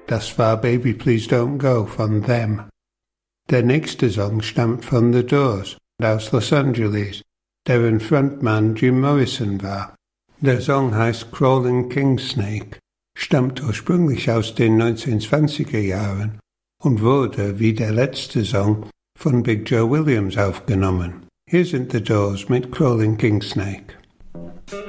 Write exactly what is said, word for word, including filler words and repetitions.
Das war Baby Please Don't Go von Them. Der nächste Song stammt von The Doors aus Los Angeles, deren Frontmann Jim Morrison war. Der Song heißt Crawling King Snake, stammt ursprünglich aus den neunzehnhundertzwanziger Jahren und wurde, wie der letzte Song, von Big Joe Williams aufgenommen. Hier sind The Doors mit Crawling King Snake.